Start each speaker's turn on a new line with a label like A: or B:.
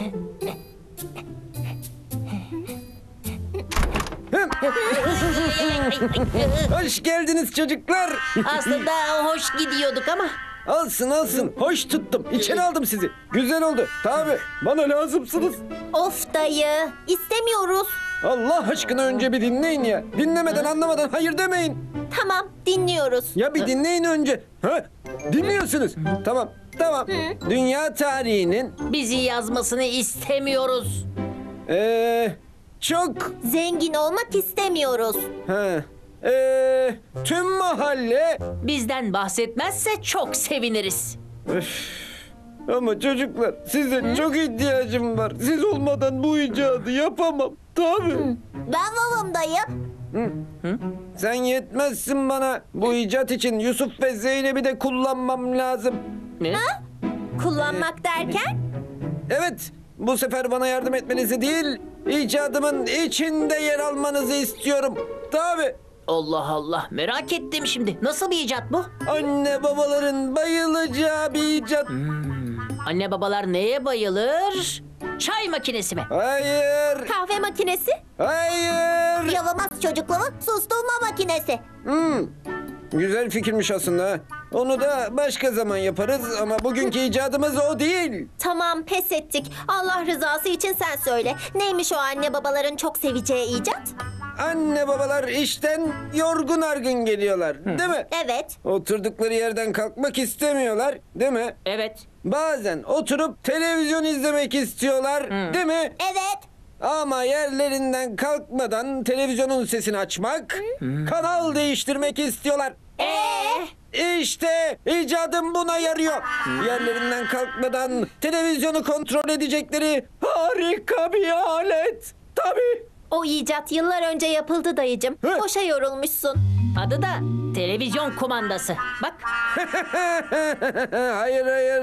A: Hoş geldiniz çocuklar.
B: Aslında hoş gidiyorduk ama.
A: Alsın alsın. Hoş tuttum. İçeri aldım sizi. Güzel oldu. Tabii. Bana lazımsınız.
C: Of dayı, istemiyoruz.
A: Allah aşkına önce bir dinleyin ya. Dinlemeden anlamadan hayır demeyin.
C: Tamam, dinliyoruz.
A: Ya bir dinleyin önce. Ha? Dinliyorsunuz. Tamam. Tamam. Dünya tarihinin
B: Bizi yazmasını istemiyoruz.
A: çok
C: Zengin olmak istemiyoruz.
A: ha, tüm mahalle
B: Bizden bahsetmezse çok seviniriz.
A: ama çocuklar size çok ihtiyacım var. Siz olmadan bu icadı yapamam. Tabii.
C: Ben varım dayı.
A: Sen yetmezsin bana. Bu icat için Yusuf ve Zeynep'i de kullanmam lazım.
B: Ne?
C: Kullanmak derken?
A: Evet, bu sefer bana yardım etmenizi değil, icadımın içinde yer almanızı istiyorum. Tabii.
B: Allah Allah, merak ettim şimdi. Nasıl bir icat bu?
A: Anne babaların bayılacağı bir icat.
B: Anne babalar neye bayılır? Çay makinesi mi?
A: Hayır,
C: Kahve makinesi?
A: hayır.
C: Yalamaz çocukları susturma makinesi.
A: Güzel fikirmiş aslında. Ha. Onu da başka zaman yaparız ama bugünkü icadımız o değil.
C: Tamam, pes ettik. Allah rızası için sen söyle. Neymiş o anne babaların çok seveceği icat?
A: Anne babalar işten yorgun argın geliyorlar, değil mi?
C: Evet.
A: Oturdukları yerden kalkmak istemiyorlar, değil mi?
B: Evet.
A: Bazen oturup televizyon izlemek istiyorlar, değil mi?
C: Evet.
A: Ama yerlerinden kalkmadan televizyonun sesini açmak, kanal değiştirmek istiyorlar. İşte icadım buna yarıyor. Yerlerinden kalkmadan televizyonu kontrol edecekleri harika bir alet. Tabii.
C: O icat yıllar önce yapıldı dayıcım.
A: Hı?
C: Boşa yorulmuşsun.
B: Adı da televizyon kumandası. Bak.
A: Hayır hayır.